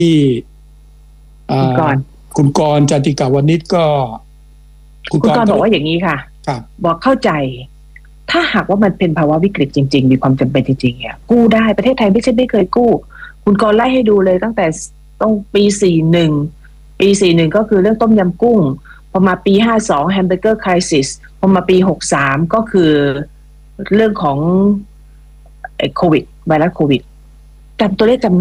ที่คุณกรณ์คุณกรณ์ จติกาวนิชก็คุณกรณ์บอกว่าอย่างนี้ค่ะครับบอกเข้าใจ ถ้าหากว่ามันเป็นภาวะวิกฤตจริงๆมีความจำเป็นจริงๆเนี่ยกู้ได้ประเทศไทยไม่ใช่ไม่เคยกู้ คุณกรณ์ไล่ให้ดูเลยตั้งแต่ต้องปี41ก็คือเรื่องต้มยำกุ้งพอมาปี52 Hamburger Crisis พอมาปี63ก็คือเรื่องของโควิดไวรัสโควิดจำตัวเลขจำ